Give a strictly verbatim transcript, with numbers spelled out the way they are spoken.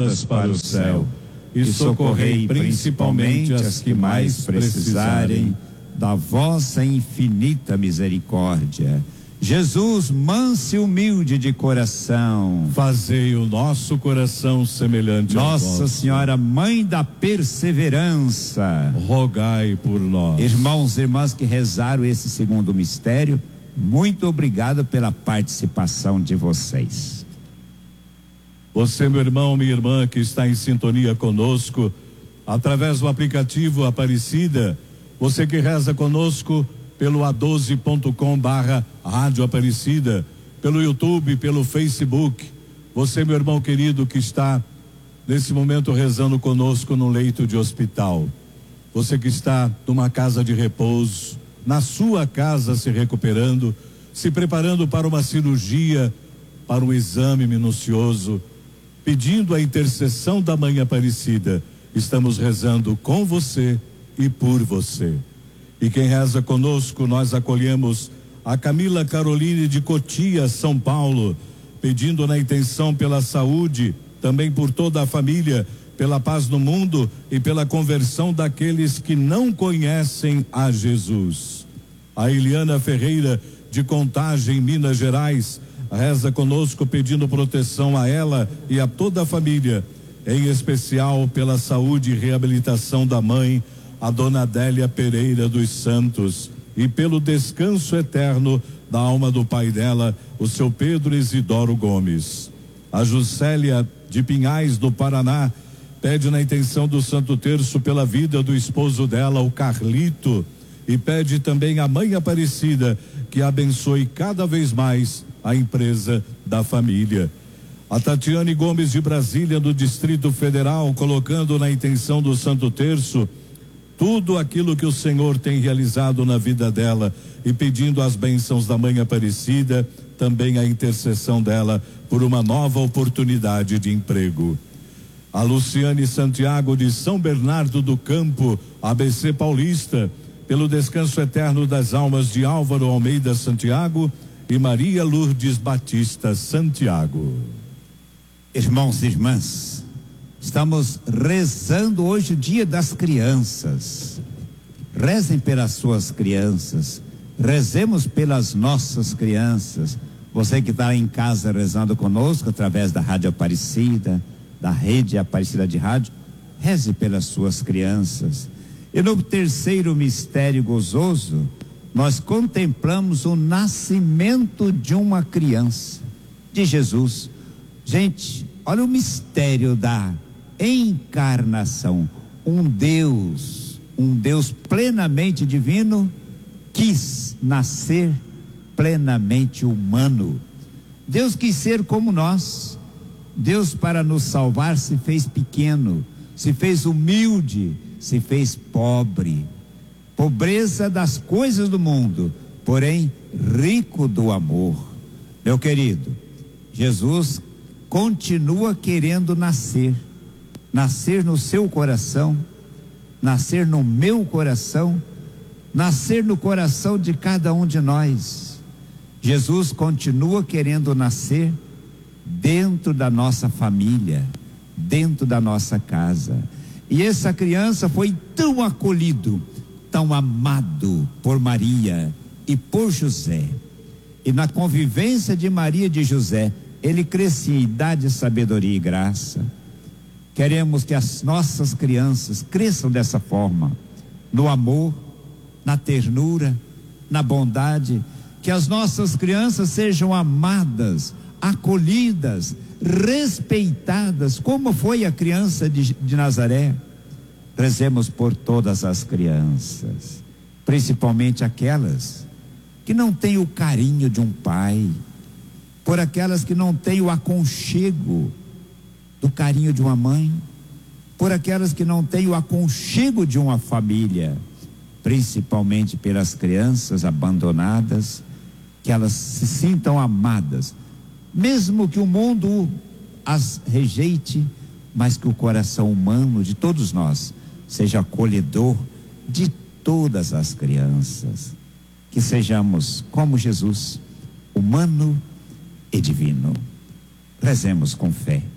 todas para o céu, e socorrei principalmente as que mais precisarem da vossa infinita misericórdia. Jesus, manso e humilde de coração, fazei o nosso coração semelhante ao vosso. Nossa Senhora, Mãe da Perseverança, rogai por nós. Irmãos e irmãs que rezaram esse segundo mistério, muito obrigado pela participação de vocês. Você, meu irmão, minha irmã, que está em sintonia conosco, através do aplicativo Aparecida, você que reza conosco pelo a doze ponto com barra Rádio Aparecida, pelo YouTube, pelo Facebook, você, meu irmão querido, que está nesse momento rezando conosco no leito de hospital, você que está numa casa de repouso, na sua casa se recuperando, se preparando para uma cirurgia, para um exame minucioso, pedindo a intercessão da Mãe Aparecida, estamos rezando com você e por você. E quem reza conosco, nós acolhemos a Camila Caroline de Cotia, São Paulo, pedindo na intenção pela saúde, também por toda a família, pela paz no mundo e pela conversão daqueles que não conhecem a Jesus. A Eliana Ferreira de Contagem, Minas Gerais, reza conosco pedindo proteção a ela e a toda a família, em especial pela saúde e reabilitação da mãe, a dona Adélia Pereira dos Santos, e pelo descanso eterno da alma do pai dela, o seu Pedro Isidoro Gomes. A Juscelia de Pinhais, do Paraná, pede na intenção do Santo Terço pela vida do esposo dela, o Carlito, e pede também à Mãe Aparecida que abençoe cada vez mais a empresa da família. A Tatiane Gomes de Brasília, do Distrito Federal, colocando na intenção do Santo Terço tudo aquilo que o Senhor tem realizado na vida dela e pedindo as bênçãos da Mãe Aparecida, também a intercessão dela por uma nova oportunidade de emprego. A Luciane Santiago de São Bernardo do Campo, A B C Paulista, pelo descanso eterno das almas de Álvaro Almeida Santiago e Maria Lourdes Batista Santiago. Irmãos e irmãs, estamos rezando hoje o Dia das Crianças. Rezem pelas suas crianças, rezemos pelas nossas crianças. Você que está em casa rezando conosco através da Rádio Aparecida, da Rede Aparecida de Rádio, reze pelas suas crianças. E no terceiro mistério gozoso, nós contemplamos o nascimento de uma criança, de Jesus. Gente, olha o mistério da encarnação. Um Deus, um Deus plenamente divino, quis nascer plenamente humano. Deus quis ser como nós. Deus, para nos salvar, se fez pequeno, se fez humilde, se fez pobre, pobreza das coisas do mundo, porém rico do amor. Meu querido, Jesus continua querendo nascer, nascer no seu coração, nascer no meu coração, nascer no coração de cada um de nós. Jesus continua querendo nascer dentro da nossa família, dentro da nossa casa. E essa criança foi tão acolhido, tão amado por Maria e por José. E na convivência de Maria e de José, ele crescia em idade, sabedoria e graça. Queremos que as nossas crianças cresçam dessa forma, no amor, na ternura, na bondade, que as nossas crianças sejam amadas, acolhidas, respeitadas, como foi a criança de, de Nazaré. Rezemos por todas as crianças, principalmente aquelas que não têm o carinho de um pai, por aquelas que não têm o aconchego do carinho de uma mãe, por aquelas que não têm o aconchego de uma família, principalmente pelas crianças abandonadas, que elas se sintam amadas, mesmo que o mundo as rejeite, mas que o coração humano de todos nós seja acolhedor de todas as crianças, que sejamos como Jesus, humano e divino. Rezemos com fé.